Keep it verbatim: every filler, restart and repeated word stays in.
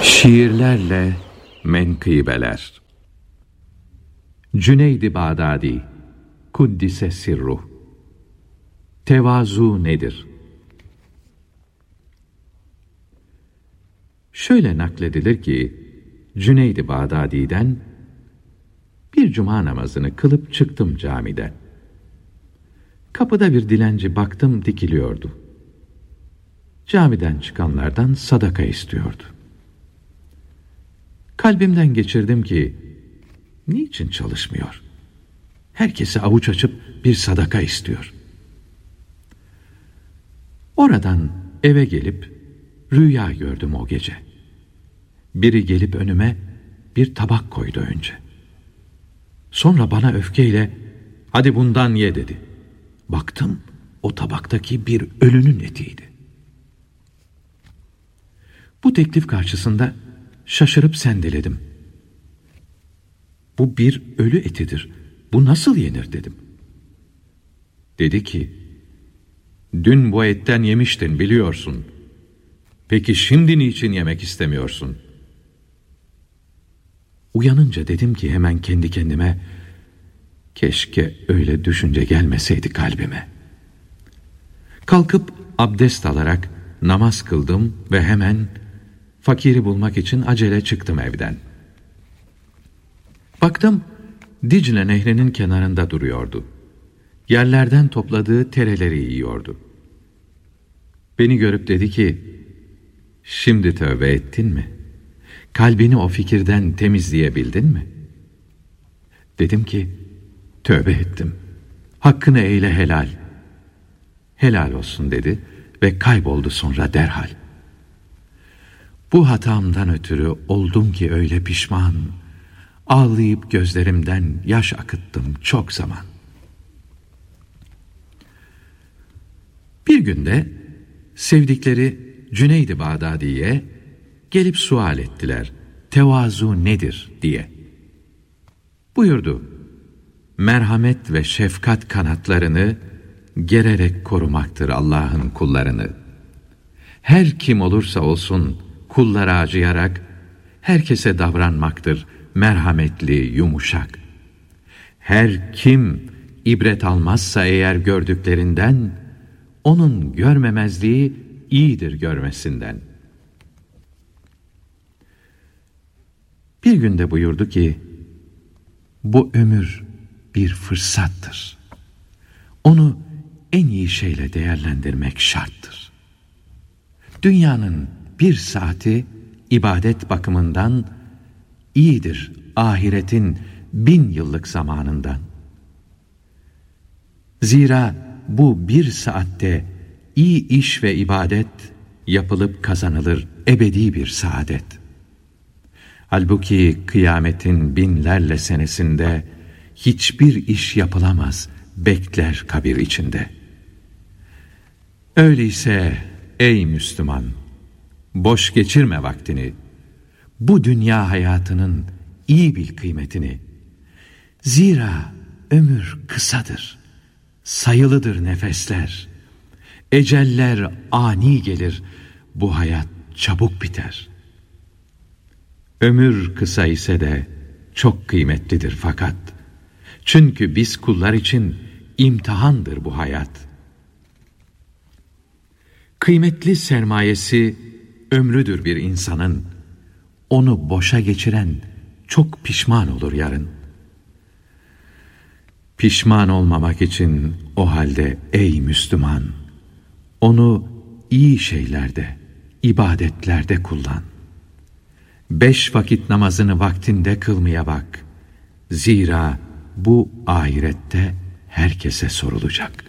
Şiirlerle menkıbeler. Cüneyd-i Bağdadi Kuddise Sirruh. Tevazu nedir? Şöyle nakledilir ki Cüneyd-i Bağdadi'den bir cuma namazını kılıp çıktım camiden. Kapıda bir dilenci baktım dikiliyordu. Camiden çıkanlardan sadaka istiyordu. Kalbimden geçirdim ki niçin çalışmıyor? Herkese avuç açıp bir sadaka istiyor. Oradan eve gelip rüya gördüm o gece. Biri gelip önüme bir tabak koydu önce. Sonra bana öfkeyle hadi bundan ye dedi. Baktım o tabaktaki bir ölünün etiydi. Bu teklif karşısında şaşırıp sendeledim. Bu bir ölü etidir. Bu nasıl yenir dedim. Dedi ki, dün bu etten yemiştin biliyorsun. Peki şimdi niçin yemek istemiyorsun? Uyanınca dedim ki hemen kendi kendime, keşke öyle düşünce gelmeseydi kalbime. Kalkıp abdest alarak namaz kıldım ve hemen fakiri bulmak için acele çıktım evden. Baktım Dicle Nehri'nin kenarında duruyordu. Yerlerden topladığı tereleri yiyordu. Beni görüp dedi ki, şimdi tövbe ettin mi? Kalbini o fikirden temizleyebildin mi? Dedim ki, tövbe ettim. Hakkını eyle helal. Helal olsun dedi ve kayboldu sonra derhal. Bu hatamdan ötürü oldum ki öyle pişman, ağlayıp gözlerimden yaş akıttım çok zaman. Bir günde sevdikleri Cüneyd-i Bağdadi'ye gelip sual ettiler, tevazu nedir diye. Buyurdu, merhamet ve şefkat kanatlarını gererek korumaktır Allah'ın kullarını. Her kim olursa olsun kullara acıyarak herkese davranmaktır merhametli, yumuşak. Her kim ibret almazsa eğer gördüklerinden, onun görmemezliği iyidir görmesinden. Bir günde buyurdu ki, bu ömür bir fırsattır. Onu en iyi şeyle değerlendirmek şarttır. Dünyanın bir saati ibadet bakımından iyidir ahiretin bin yıllık zamanından. Zira bu bir saatte iyi iş ve ibadet yapılıp kazanılır ebedi bir saadet. Halbuki kıyametin binlerle senesinde hiçbir iş yapılamaz, bekler kabir içinde. Öyleyse ey Müslüman, boş geçirme vaktini, bu dünya hayatının iyi bil kıymetini. Zira ömür kısadır, sayılıdır nefesler. Eceller ani gelir, bu hayat çabuk biter. Ömür kısa ise de çok kıymetlidir fakat. Çünkü biz kullar için imtihandır bu hayat. Kıymetli sermayesi ömrüdür bir insanın. Onu boşa geçiren çok pişman olur yarın. Pişman olmamak için o halde ey Müslüman, onu iyi şeylerde, ibadetlerde kullan. Beş vakit namazını vaktinde kılmaya bak. Zira bu ahirette herkese sorulacak.